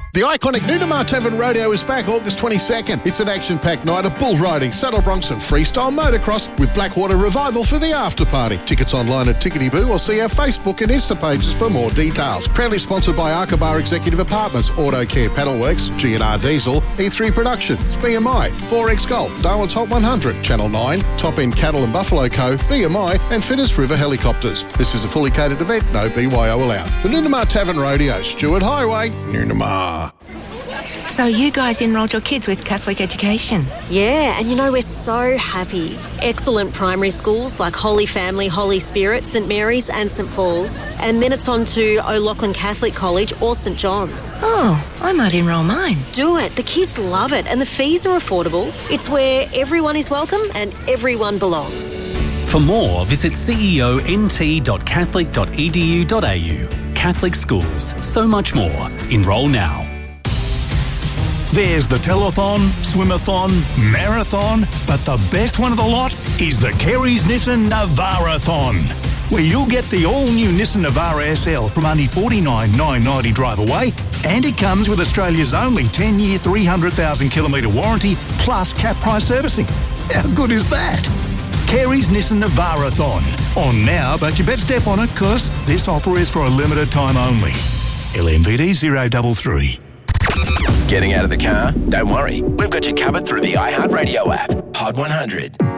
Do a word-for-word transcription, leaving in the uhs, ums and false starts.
The iconic Nunamar Tavern Rodeo is back August twenty-second. It's an action-packed night of bull riding, saddle broncs and freestyle motocross with Blackwater Revival for the after-party. Tickets online at Tickety Boo or see our Facebook and Insta pages for more details. Proudly sponsored by Arkabar Executive Apartments, Auto Care Paddleworks, G and R Diesel, E three Productions, B M I, four X Gold, Darwin's Hot one hundred, Channel nine, Top End Cattle and Buffalo Co, B M I and Finnis River Helicopters. This is a fully catered event, no B Y O allowed. The Nunamar Tavern Rodeo, Stewart Highway, Nunamar. So you guys enrolled your kids with Catholic education? Yeah, and you know, we're so happy. Excellent primary schools like Holy Family, Holy Spirit, St Mary's and St Paul's. And then it's on to O'Loughlin Catholic College or St John's. Oh, I might enrol mine. Do it. The kids love it and the fees are affordable. It's where everyone is welcome and everyone belongs. For more, visit c e o n t dot catholic dot e d u dot a u. Catholic schools, so much more. Enrol now. There's the telethon, swimathon, marathon, but the best one of the lot is the Kerry's Nissan Navara-thon, where you'll get the all-new Nissan Navara S L from only forty-nine thousand nine hundred ninety drive away, and it comes with Australia's only ten-year, three hundred thousand kilometre warranty plus cap price servicing. How good is that? Kerry's Nissan Navara-thon. On now, but you better step on it, cause this offer is for a limited time only. L M V D zero three three. Getting out of the car? Don't worry. We've got you covered through the iHeartRadio app. Hot one hundred.